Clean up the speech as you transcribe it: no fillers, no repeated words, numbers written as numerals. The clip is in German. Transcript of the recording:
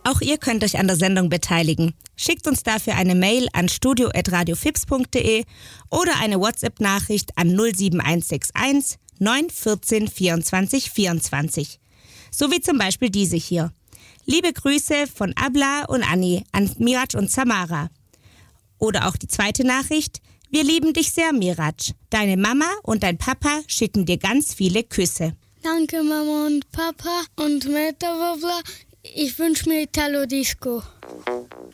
Auch ihr könnt euch an der Sendung beteiligen. Schickt uns dafür eine Mail an studio@radiofips.de oder eine WhatsApp-Nachricht an 07161 914 24 24. So wie zum Beispiel diese hier. Liebe Grüße von Abla und Anni an Mirac und Samara. Oder auch die zweite Nachricht. Wir lieben dich sehr, Mirac. Deine Mama und dein Papa schicken dir ganz viele Küsse. Danke, Mama und Papa und Metabobla. Ich wünsche mir Italo Disco.